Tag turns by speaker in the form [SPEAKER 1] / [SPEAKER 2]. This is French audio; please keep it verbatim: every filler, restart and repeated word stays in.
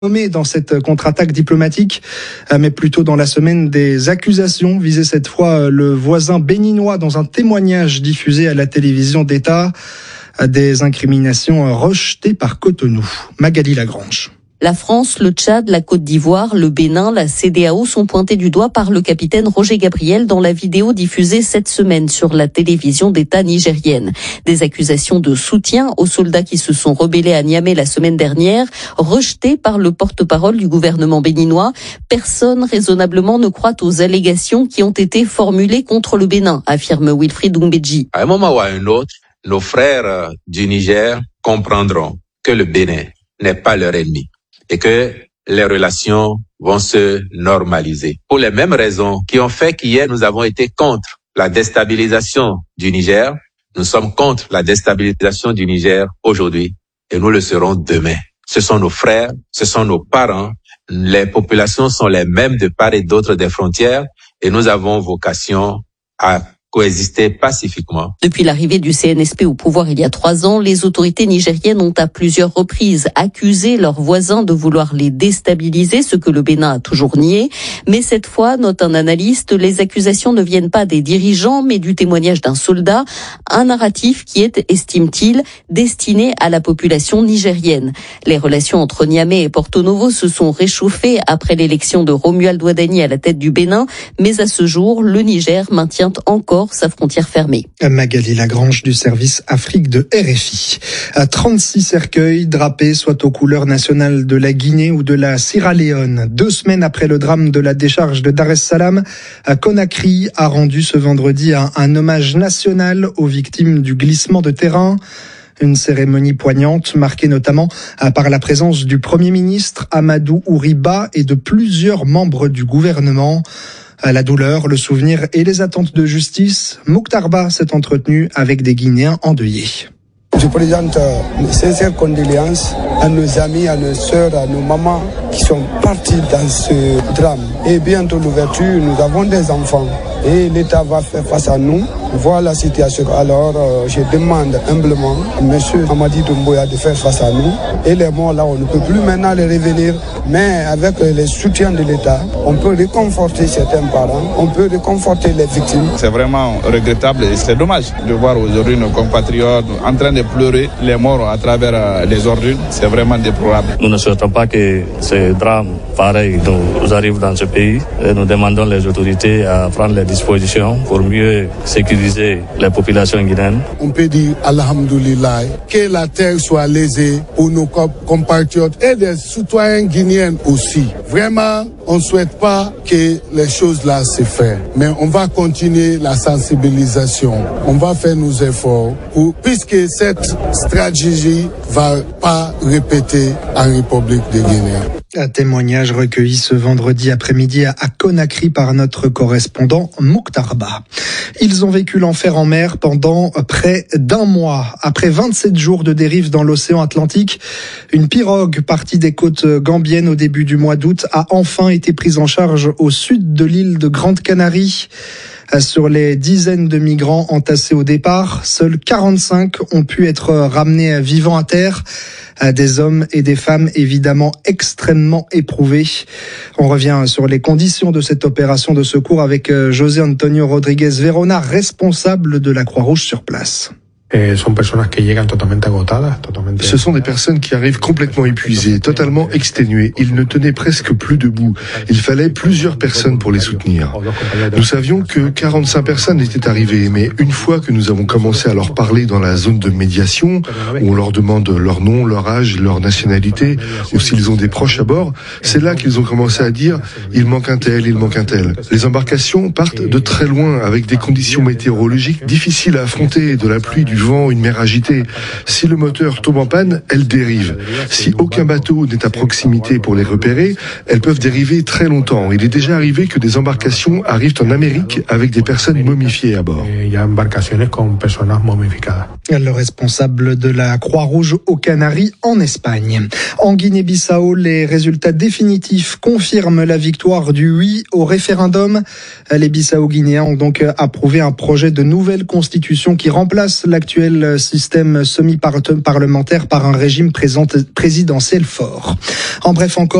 [SPEAKER 1] nommé dans cette contre-attaque diplomatique, mais plutôt dans la semaine des accusations visait cette fois le voisin béninois dans un témoignage diffusé à la télévision d'État, des incriminations rejetées par Cotonou. Magali Lagrange.
[SPEAKER 2] La France, le Tchad, la Côte d'Ivoire, le Bénin, la C E D E A O sont pointés du doigt par le capitaine Roger Gabriel dans la vidéo diffusée cette semaine sur la télévision d'État nigérienne. Des accusations de soutien aux soldats qui se sont rebellés à Niamey la semaine dernière, rejetées par le porte-parole du gouvernement béninois. Personne raisonnablement ne croit aux allégations qui ont été formulées contre le Bénin, affirme Wilfried Doumbedji.
[SPEAKER 3] À un moment ou à un autre, nos frères du Niger comprendront que le Bénin n'est pas leur ennemi et que les relations vont se normaliser. Pour les mêmes raisons qui ont fait qu'hier nous avons été contre la déstabilisation du Niger, nous sommes contre la déstabilisation du Niger aujourd'hui et nous le serons demain. Ce sont nos frères, ce sont nos parents, les populations sont les mêmes de part et d'autre des frontières et nous avons vocation à coexister pacifiquement.
[SPEAKER 2] Depuis l'arrivée du C N S P au pouvoir il y a trois ans, les autorités nigériennes ont à plusieurs reprises accusé leurs voisins de vouloir les déstabiliser, ce que le Bénin a toujours nié. Mais cette fois, note un analyste, les accusations ne viennent pas des dirigeants, mais du témoignage d'un soldat. Un narratif qui est, estime-t-il, destiné à la population nigérienne. Les relations entre Niamey et Porto Novo se sont réchauffées après l'élection de Romuald Ouadani à la tête du Bénin. Mais à ce jour, le Niger maintient encore sa frontière fermée.
[SPEAKER 1] Magali Lagrange du service Afrique de R F I. À trente-six cercueils drapés soit aux couleurs nationales de la Guinée ou de la Sierra Leone. Deux semaines après le drame de la décharge de Dar es Salaam, Conakry a rendu ce vendredi un, un hommage national aux victimes du glissement de terrain. Une cérémonie poignante marquée notamment par la présence du Premier ministre Amadou Ouriba et de plusieurs membres du gouvernement. La douleur, le souvenir et les attentes de justice, Mokhtar Ba s'est entretenu avec des Guinéens endeuillés.
[SPEAKER 4] Je présente mes sincères condoléances à nos amis, à nos sœurs, à nos mamans qui sont partis dans ce drame. Et bientôt l'ouverture, nous avons des enfants et l'État va faire face à nous. Voilà la situation. Alors, euh, je demande humblement à M. Amadi Doumbouya de faire face à nous. Et les morts là, on ne peut plus maintenant les revenir. Mais avec les soutiens de l'État, on peut réconforter certains parents, on peut réconforter les victimes.
[SPEAKER 5] C'est vraiment regrettable et c'est dommage de voir aujourd'hui nos compatriotes en train de pleurer les morts à travers les ordures. C'est vraiment déplorable.
[SPEAKER 6] Nous ne souhaitons pas que ce drame pareil nous arrive dans ce pays. Et nous demandons les autorités à prendre les dispositions pour mieux sécuriser les populations guinéennes.
[SPEAKER 7] On peut dire Alhamdoulilah, que la terre soit lésée pour nos compatriotes et les citoyens guinéens aussi. Vraiment, on ne souhaite pas que les choses là se fassent, mais on va continuer la sensibilisation. On va faire nos efforts pour, puisque cette stratégie va pas répéter en République de Guinée.
[SPEAKER 1] Un témoignage recueilli ce vendredi après-midi à Conakry par notre correspondant Mokhtar Ba. Ils ont vécu l'enfer en mer pendant près d'un mois. Après vingt-sept jours de dérive dans l'océan Atlantique, une pirogue partie des côtes gambiennes au début du mois d'août a enfin été prise en charge au sud de l'île de Grande Canarie. Sur les dizaines de migrants entassés au départ, seuls quarante-cinq ont pu être ramenés vivants à terre. Des hommes et des femmes évidemment extrêmement éprouvés. On revient sur les conditions de cette opération de secours avec José Antonio Rodriguez Verona, responsable de la Croix-Rouge sur place.
[SPEAKER 8] Ce sont des personnes qui arrivent complètement épuisées, totalement exténuées. Ils ne tenaient presque plus debout. Il fallait plusieurs personnes pour les soutenir. Nous savions que quarante-cinq personnes étaient arrivées, mais une fois que nous avons commencé à leur parler dans la zone de médiation, où on leur demande leur nom, leur âge, leur nationalité, ou s'ils ont des proches à bord, c'est là qu'ils ont commencé à dire « il manque un tel, il manque un tel ». Les embarcations partent de très loin, avec des conditions météorologiques difficiles à affronter, de la pluie, du vent, une mer agitée. Si le moteur tombe en panne, elles dérivent. Si aucun bateau n'est à proximité pour les repérer, elles peuvent dériver très longtemps. Il est déjà arrivé que des embarcations arrivent en Amérique avec des personnes momifiées à bord.
[SPEAKER 1] Le responsable de la Croix-Rouge aux Canaries en Espagne. En Guinée-Bissau, les résultats définitifs confirment la victoire du oui au référendum. Les Bissau-Guinéens ont donc approuvé un projet de nouvelle constitution qui remplace l'actuelle l'actuel système semi-parlementaire par un régime présidentiel fort. En bref, encore